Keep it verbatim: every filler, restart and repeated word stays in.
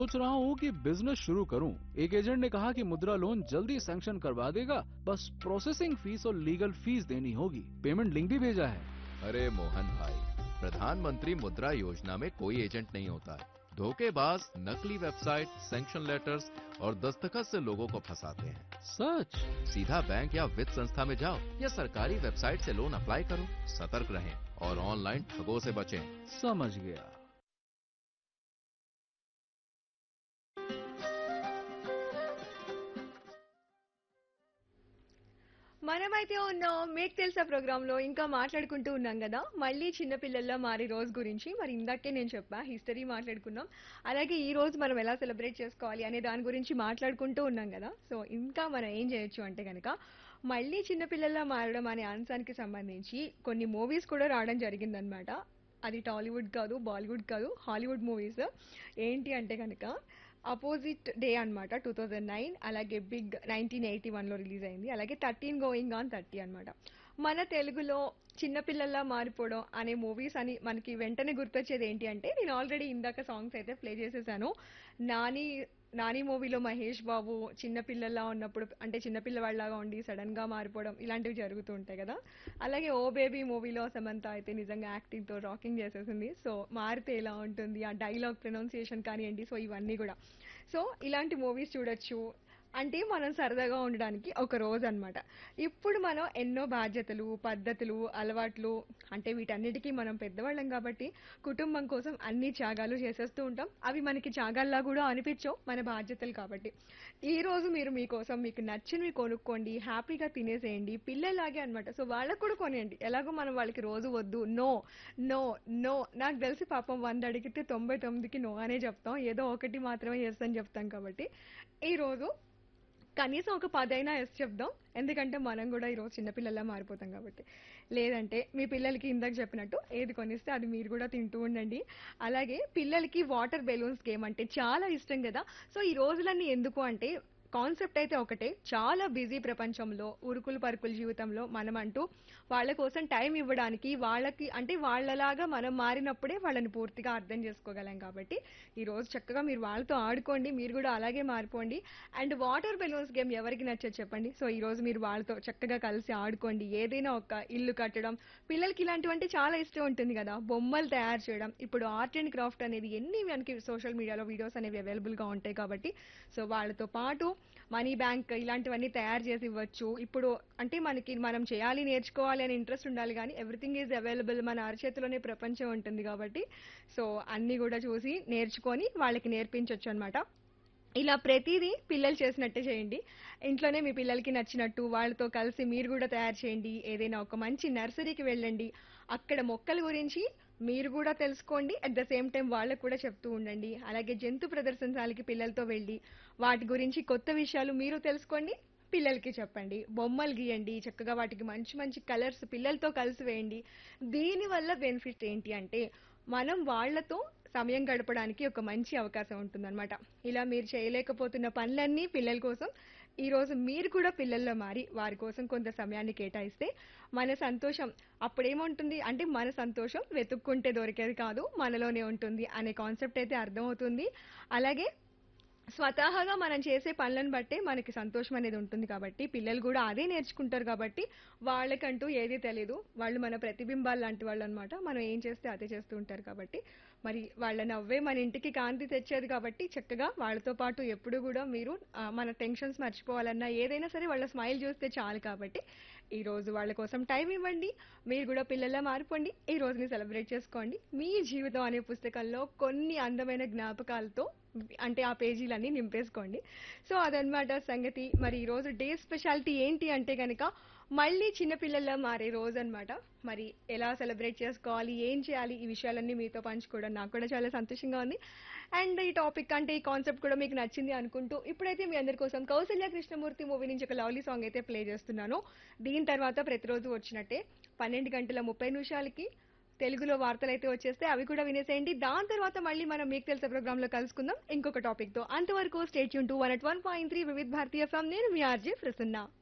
सोच रहा हूँ कि बिजनेस शुरू करूँ। एक एजेंट ने कहा कि मुद्रा लोन जल्दी सैंक्शन करवा देगा, बस प्रोसेसिंग फीस और लीगल फीस देनी होगी। पेमेंट लिंक भी भेजा है। अरे मोहन भाई, प्रधानमंत्री मुद्रा योजना में कोई एजेंट नहीं होता है। धोखेबाज नकली वेबसाइट, सैंक्शन लेटर्स और दस्तखत से लोगों को फंसाते हैं। सच? सीधा बैंक या वित्त संस्था में जाओ या सरकारी वेबसाइट से लोन अप्लाई करो। सतर्क रहें और ऑनलाइन ठगों से बचें। समझ गया। మనమైతే ఉన్నాం మీకు తెలుసా ప్రోగ్రామ్ లో ఇంకా మాట్లాడుకుంటూ ఉన్నాం కదా మళ్ళీ చిన్నపిల్లల్లో మారే రోజు గురించి. మరి ఇందాకే నేను చెప్పా హిస్టరీ మాట్లాడుకున్నాం, అలాగే ఈ రోజు మనం ఎలా సెలబ్రేట్ చేసుకోవాలి అనే దాని గురించి మాట్లాడుకుంటూ ఉన్నాం కదా. సో ఇంకా మనం ఏం చేయొచ్చు అంటే కనుక మళ్ళీ చిన్నపిల్లల్లో మారడం అనే అంశానికి సంబంధించి కొన్ని మూవీస్ కూడా రావడం జరిగిందనమాట. అది టాలీవుడ్ కాదు, బాలీవుడ్ కాదు, హాలీవుడ్ మూవీస్. ఏంటి అంటే కనుక అపోజిట్ డే అన్నమాట టూ థౌజండ్ నైన్, అలాగే బిగ్ నైన్టీన్ ఎయిటీ వన్లో రిలీజ్ అయింది, అలాగే థర్టీన్ గోయింగ్ ఆన్ థర్టీ అన్నమాట. మన తెలుగులో చిన్నపిల్లల్లా మారిపోవడం అనే మూవీస్ అని మనకి వెంటనే గుర్తొచ్చేది ఏంటి అంటే, నేను ఆల్రెడీ ఇందాక సాంగ్స్ అయితే ప్లే చేసేసాను. నాని నాని మూవీలో మహేష్ బాబు చిన్నపిల్లల్లా ఉన్నప్పుడు అంటే చిన్నపిల్లవాడిలాగా ఉండి సడన్ గా మారిపోవడం ఇలాంటివి జరుగుతూ ఉంటాయి కదా. అలాగే ఓ బేబీ మూవీలో సమంత అయితే నిజంగా యాక్టింగ్ తో రాకింగ్ చేసేసింది. సో మారితే ఎలా ఉంటుంది ఆ డైలాగ్ ప్రొనౌన్సియేషన్ కానివ్వండి, సో ఇవన్నీ కూడా. సో ఇలాంటి మూవీస్ చూడొచ్చు అంటే మనం సరదాగా ఉండడానికి ఒక రోజు అన్నమాట. ఇప్పుడు మనం ఎన్నో బాధ్యతలు, పద్ధతులు, అలవాట్లు అంటే వీటన్నిటికీ మనం పెద్దవాళ్ళం కాబట్టి కుటుంబం కోసం అన్ని త్యాగాలు చేసేస్తూ ఉంటాం. అవి మనకి త్యాగాల్లా కూడా అనిపించవు, మన బాధ్యతలు కాబట్టి. ఈ రోజు మీరు మీకోసం మీకు నచ్చినవి కొనుక్కోండి, హ్యాపీగా తినేసేయండి, పిల్లలాగే అన్నమాట. సో వాళ్ళకు కూడా కొనియండి. ఎలాగో మనం వాళ్ళకి రోజు వద్దు, నో నో నో. నాకు తెలిసి పాపం వంద అడిగితే తొంభై తొమ్మిదికి నో అనే చెప్తాం, ఏదో ఒకటి మాత్రమే ఎస్ అని చెప్తాం. కాబట్టి ఈ రోజు కనీసం ఒక పదైనా ఎస్ చెప్దాం, ఎందుకంటే మనం కూడా ఈరోజు చిన్నపిల్లల్లా మారిపోతాం కాబట్టి. లేదంటే మీ పిల్లలకి ఇందాక చెప్పినట్టు ఏది కొనిస్తే అది మీరు కూడా తింటూ ఉండండి. అలాగే పిల్లలకి వాటర్ బెలూన్స్ గేమ్ అంటే చాలా ఇష్టం కదా. సో ఈ రోజులన్నీ ఎందుకు అంటే కాన్సెప్ట్ అయితే ఒకటే, చాలా బిజీ ప్రపంచంలో ఉరుకులు పరుకుల జీవితంలో మనం అంటూ వాళ్ళ కోసం టైం ఇవ్వడానికి, వాళ్ళకి అంటే వాళ్ళలాగా మనం మారినప్పుడే వాళ్ళని పూర్తిగా అర్థం చేసుకోగలం. కాబట్టి ఈ రోజు చక్కగా మీరు వాళ్ళతో ఆడుకోండి, మీరు కూడా అలాగే మారిపోండి. అండ్ వాటర్ బెలూన్స్ గేమ్ ఎవరికి నచ్చదు చెప్పండి. సో ఈ రోజు మీరు వాళ్ళతో చక్కగా కలిసి ఆడుకోండి. ఏదైనా ఒక ఇల్లు కట్టడం, పిల్లలకి ఇలాంటివంటే చాలా ఇష్టం ఉంటుంది కదా, బొమ్మలు తయారు చేయడం. ఇప్పుడు ఆర్ట్ అండ్ క్రాఫ్ట్ అనేది ఎన్ని మనకి సోషల్ మీడియాలో వీడియోస్ అనేవి అవైలబుల్ గా ఉంటాయి కాబట్టి సో వాళ్ళతో పాటు మనీ బ్యాంక్ ఇలాంటివన్నీ తయారు చేసి ఇవ్వచ్చు. ఇప్పుడు అంటే మనకి మనం చేయాలి, నేర్చుకోవాలి అనే ఇంట్రెస్ట్ ఉండాలి, కానీ ఎవ్రీథింగ్ ఈజ్ అవైలబుల్, మన అరచేతిలోనే ప్రపంచం ఉంటుంది కాబట్టి సో అన్ని కూడా చూసి నేర్చుకొని వాళ్ళకి నేర్పించవచ్చు అనమాట. ఇలా ప్రతిదీ పిల్లలు చేసినట్టే చేయండి. ఇంట్లోనే మీ పిల్లలకి నచ్చినట్టు వాళ్ళతో కలిసి మీరు కూడా తయారు చేయండి. ఏదైనా ఒక మంచి నర్సరీకి వెళ్ళండి, అక్కడ మొక్కల గురించి మీరు కూడా తెలుసుకోండి, అట్ ద సేమ్ టైం వాళ్ళకు కూడా చెప్తూ ఉండండి. అలాగే జంతు ప్రదర్శనశాలకి పిల్లలతో వెళ్ళి వాటి గురించి కొత్త విషయాలు మీరు తెలుసుకోండి, పిల్లలకి చెప్పండి. బొమ్మలు గీయండి, చక్కగా వాటికి మంచి మంచి కలర్స్ పిల్లలతో కలిసి వేయండి. దీనివల్ల బెనిఫిట్ ఏంటి అంటే మనం వాళ్ళతో సమయం గడపడానికి ఒక మంచి అవకాశం ఉంటుందన్నమాట. ఇలా మీరు చేయలేకపోతున్న పనులన్నీ పిల్లల కోసం ఈ రోజు మీరు కూడా పిల్లల్లో మారి వారి కోసం కొంత సమయాన్ని కేటాయిస్తే మన సంతోషం అప్పుడేముంటుంది అంటే మన సంతోషం వెతుక్కుంటే దొరికేది కాదు, మనలోనే ఉంటుంది అనే కాన్సెప్ట్ అయితే అర్థమవుతుంది. అలాగే స్వతహాగా మనం చేసే పనులను బట్టే మనకి సంతోషం అనేది ఉంటుంది కాబట్టి పిల్లలు కూడా అదే నేర్చుకుంటారు. కాబట్టి వాళ్ళకంటూ ఏది తెలియదు, వాళ్ళు మన ప్రతిబింబాలు లాంటి వాళ్ళు అనమాట. మనం ఏం చేస్తే అదే చేస్తూ ఉంటారు కాబట్టి మరి వాళ్ళ నవ్వే మన ఇంటికి కాంతి తెచ్చేది. కాబట్టి చక్కగా వాళ్ళతో పాటు ఎప్పుడు కూడా మీరు ఆ, మన టెన్షన్స్ మర్చిపోవాలన్నా ఏదైనా సరే వాళ్ళ స్మైల్ చూస్తే చాలు. కాబట్టి ఈ రోజు వాళ్ళ కోసం టైం ఇవ్వండి, మీరు కూడా పిల్లల్లా మారిపోండి, ఈ రోజుని సెలబ్రేట్ చేసుకోండి. మీ జీవితం అనే పుస్తకంలో కొన్ని అందమైన జ్ఞాపకాలతో అంటే ఆ పేజీలన్నీ నింపేసుకోండి. సో అదనమాట సంగతి. మరి ఈ రోజు డే స్పెషాలిటీ ఏంటి అంటే కనుక మళ్ళీ చిన్నపిల్లల్లా మారే రోజు అన్నమాట. మరి ఎలా సెలబ్రేట్ చేసుకోవాలి, ఏం చేయాలి, ఈ విషయాలన్నీ మీతో పంచుకోవడం నాకు కూడా చాలా సంతోషంగా ఉంది. అండ్ ఈ టాపిక్ అంటే ఈ కాన్సెప్ట్ కూడా మీకు నచ్చింది అనుకుంటూ ఇప్పుడైతే మీ అందరి కోసం కౌసల్య కృష్ణమూర్తి మూవీ నుంచి ఒక లవ్లీ సాంగ్ అయితే ప్లే చేస్తున్నాను. దీని తర్వాత ప్రతిరోజు వచ్చినట్టే పన్నెండు గంటల ముప్పై నిమిషాలకి తెలుగులో వార్తలు అయితే వచ్చేస్తే అవి కూడా వినేసేయండి. దాని తర్వాత మళ్ళీ మనం మీకు తెలిసే ప్రోగ్రామ్ లో కలుసుకుందాం ఇంకొక టాపిక్ తో. అంతవరకు state Yoon two one at one point three Vividh Bharatiya FM. నేను మీ ఆర్జే ప్రసన్న.